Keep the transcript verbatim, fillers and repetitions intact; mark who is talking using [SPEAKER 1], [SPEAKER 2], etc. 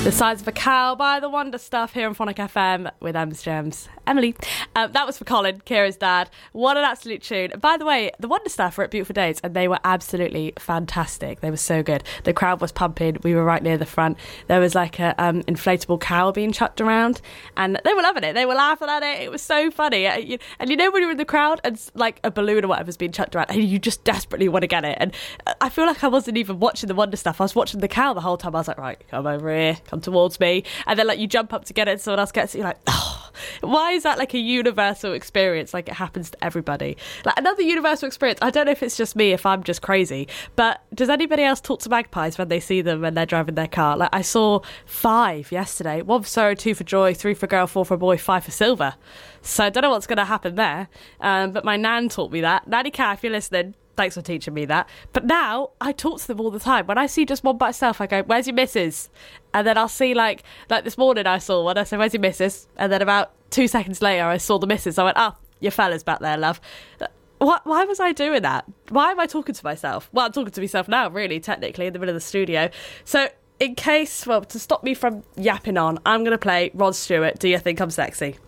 [SPEAKER 1] The Size of a Cow by The Wonder Stuff here on Phonic F M with Em's Gems. Emily. Um, that was for Colin, Kira's dad. What an absolute tune. By the way, The Wonder Stuff were at Beautiful Days and they were absolutely fantastic. They were so good. The crowd was pumping. We were right near the front. There was like a um, inflatable cow being chucked around and they were loving it. They were laughing at it. It was so funny. And you know when you're in the crowd and like a balloon or whatever's being chucked around and you just desperately want to get it. And I feel like I wasn't even watching The Wonder Stuff. I was watching the cow the whole time. I was like, right, come over here, come towards me. And then like you jump up to get it and someone else gets it. You're like, oh, why is that like a universal experience? Like it happens to everybody. Like another universal experience. I don't know if it's just me, if I'm just crazy, but does anybody else talk to magpies when they see them when they're driving their car? Like I saw five yesterday. One for sorrow, two for joy, three for girl, four for boy, five for silver. So I don't know what's going to happen there. Um, but my nan taught me that. Nanny Cat, if you're listening, thanks for teaching me that. But now I talk to them all the time. When I see just one by itself, I go, where's your missus? And then I'll see like, like this morning I saw one. I said, where's your missus? And then about two seconds later, I saw the missus. I went, oh, your fella's back there, love. What, why was I doing that? Why am I talking to myself? Well, I'm talking to myself now, really, technically, in the middle of the studio. So in case, well, to stop me from yapping on, I'm going to play Rod Stewart, Do You Think I'm Sexy?